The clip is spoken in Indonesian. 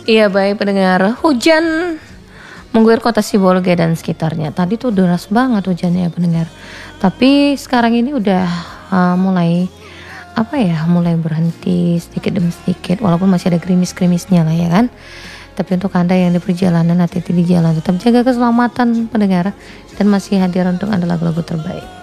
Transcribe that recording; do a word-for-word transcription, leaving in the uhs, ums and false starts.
Iya baik pendengar, hujan mengguyur kota Sibolga dan sekitarnya. Tadi tuh deras banget hujannya ya pendengar. Tapi sekarang ini udah uh, mulai apa ya, mulai berhenti sedikit demi sedikit. Walaupun masih ada gerimis-gerimisnya lah ya kan. Tapi untuk Anda yang di perjalanan, hati-hati di jalan, tetap jaga keselamatan pendengar. Dan masih hadir untuk Anda lagu-lagu terbaik.